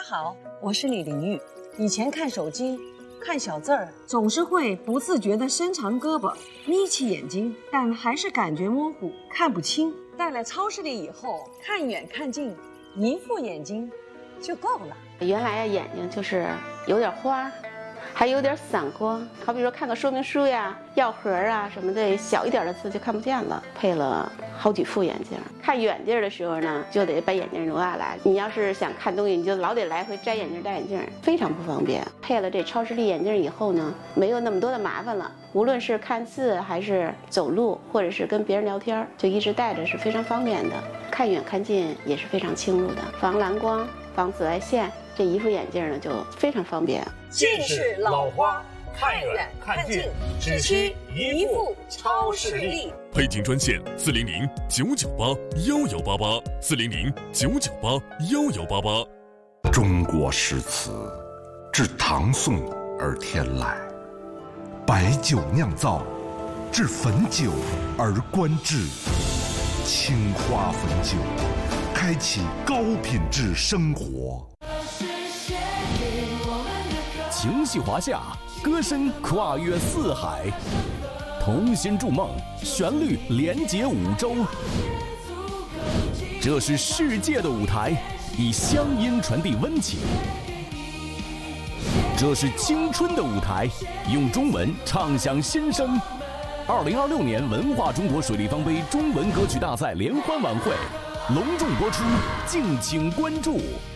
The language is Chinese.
好，我是李玲玉。以前看手机，看小字儿，总是会不自觉地伸长胳膊，眯起眼睛，但还是感觉模糊，看不清。到了超市里以后，看远看近，一副眼睛就够了。 原来眼睛就是有点花，还有点散光，好比说看个说明书呀、药盒啊什么的，小一点的字就看不见了。配了好几副眼镜，看远地儿的时候呢，就得把眼镜挪下来。你要是想看东西，你就老得来回摘眼镜，非常不方便。配了这超视力眼镜以后呢，没有那么多的麻烦了。无论是看字还是走路，或者是跟别人聊天，就一直戴着是非常方便的。看远看近也是非常清楚的，防蓝光、防紫外线。这一副眼镜呢就非常方便。 近视老花，看远看近，只需一副超视力。 配镜专线400-998-1188，400-998-1188。 中国诗词自唐宋而天来，白酒酿造，至汾酒而观致，青花汾酒，开启高品质生活。 情系华夏，歌声跨越四海，同心筑梦，旋律连接五洲。这是世界的舞台，以乡音传递温情。这是青春的舞台，用中文唱响新生。2026年文化中国水立方杯中文歌曲大赛联欢晚会隆重播出，敬请关注。